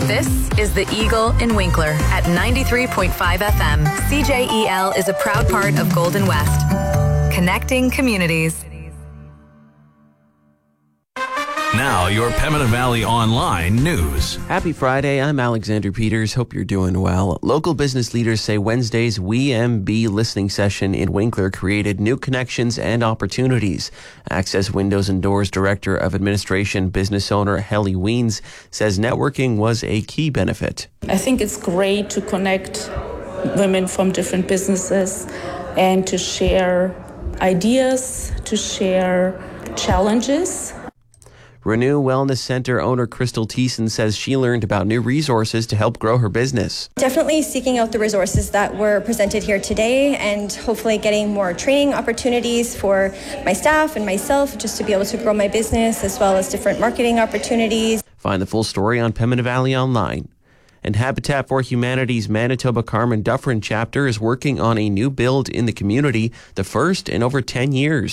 This is the Eagle in Winkler at 93.5 FM. CJEL is a proud part of Golden West. Connecting communities. Now, your Pembina Valley Online news. Happy Friday. I'm Alexander Peters. Hope you're doing well. Local business leaders say Wednesday's WeMB listening session in Winkler created new connections and opportunities. Access Windows and Doors Director of Administration business owner Helly Weens says networking was a key benefit. I think it's great to connect women from different businesses and to share ideas, to share challenges. Renew Wellness Center owner Crystal Thiessen says she learned about new resources to help grow her business. Definitely seeking out the resources that were presented here today and hopefully getting more training opportunities for my staff and myself just to be able to grow my business as well as different marketing opportunities. Find the full story on Pembina Valley Online. And Habitat for Humanity's Manitoba Carmen Dufferin chapter is working on a new build in the community, the first in over 10 years.